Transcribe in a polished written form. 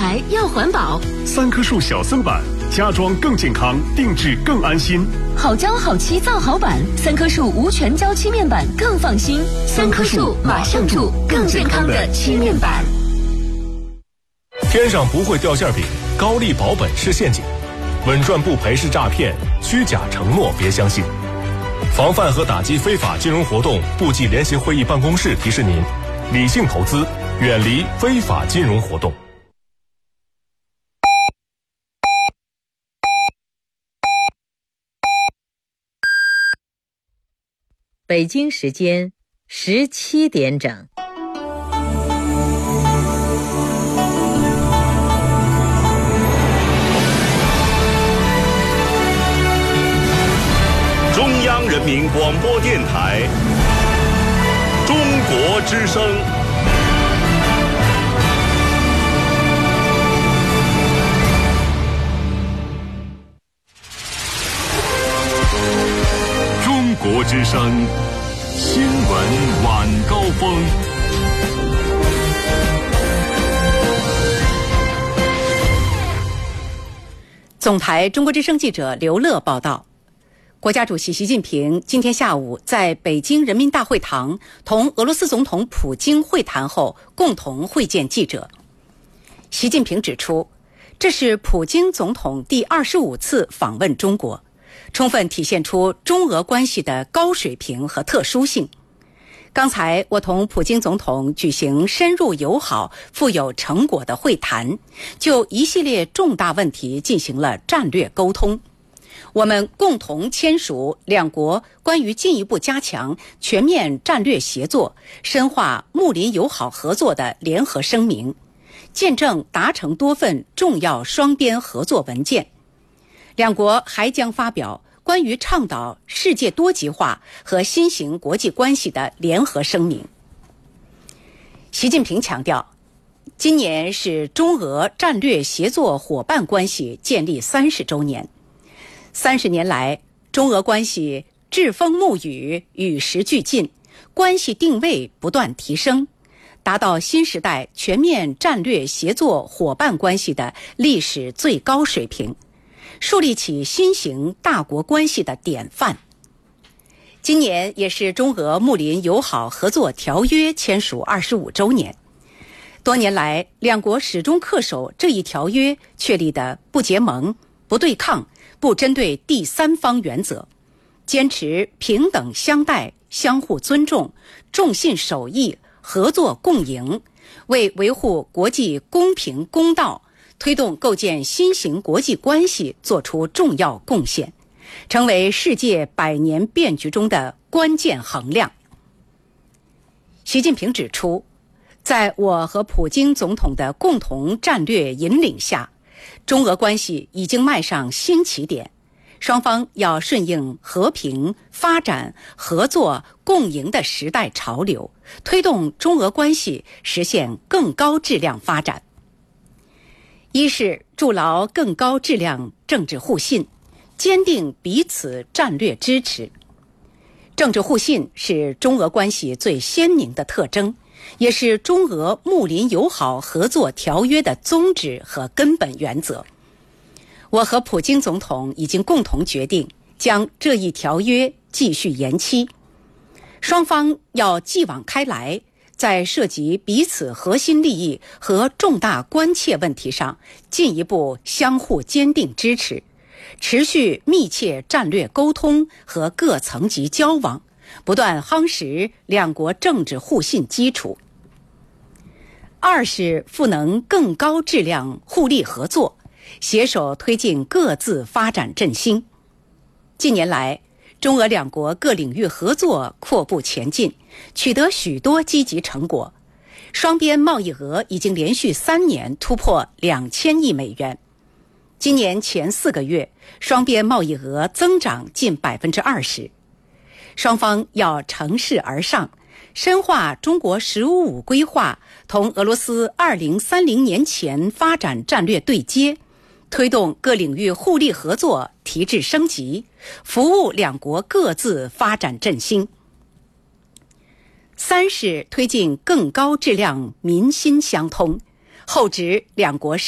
材要环保。 3棵树小森板，家装更健康，定制更安心。 好胶好漆造好板，3棵树无全胶漆面板更放心。3棵树马上住更健康的漆面板。 天上不会掉馅饼，高利保本是陷阱，稳赚不赔是诈骗，虚假承诺别相信。防范和打击非法金融活动，部际联席会议办公室提示您：理性投资，远离非法金融活动。 北京时间17点整。 中央人民广播电台中国之声。 中国之声新闻晚高峰。 总台中国之声记者刘乐报道，国家主席习近平今天下午在北京人民大会堂同俄罗斯总统普京会谈后，共同会见记者。习近平指出，这是普京总统第25次访问中国，充分体现出中俄关系的高水平和特殊性。刚才我同普京总统举行深入友好、富有成果的会谈，就一系列重大问题进行了战略沟通。我们共同签署两国关于进一步加强全面战略协作、深化睦邻友好合作的联合声明，见证达成多份重要双边合作文件。两国还将发表关于倡导世界多极化和新型国际关系的联合声明。习近平强调，今年是中俄战略协作伙伴关系建立30周年。30年来，中俄关系栉风沐雨，与时俱进，关系定位不断提升，达到新时代全面战略协作伙伴关系的历史最高水平，树立起新型大国关系的典范。今年也是中俄睦邻友好合作条约签署25周年。多年来，两国始终恪守这一条约确立的不结盟、不对抗、不针对第三方原则，坚持平等相待、相互尊重、重信守义、合作共赢，为维护国际公平公道、推动构建新型国际关系做出重要贡献，成为世界百年变局中的关键衡量。习近平指出，在我和普京总统的共同战略引领下，中俄关系已经迈上新起点，双方要顺应和平、发展、合作、共赢的时代潮流，推动中俄关系实现更高质量发展。一是筑牢更高质量政治互信，坚定彼此战略支持。政治互信是中俄关系最鲜明的特征，也是中俄睦邻友好合作条约的宗旨和根本原则。我和普京总统已经共同决定将这一条约继续延期，双方要继往开来，在涉及彼此核心利益和重大关切问题上进一步相互坚定支持，持续密切战略沟通和各层级交往，不断夯实两国政治互信基础。二是赋能更高质量互利合作，携手推进各自发展振兴。近年来，中俄两国各领域合作阔步前进，取得许多积极成果。双边贸易额已经连续3年突破2000亿美元。今年前4个月，双边贸易额增长近20%。双方要乘势而上，深化中国“十五五”规划同俄罗斯2030年前发展战略对接，推动各领域互利合作提质升级，服务两国各自发展振兴。三是推进更高质量民心相通，厚植两国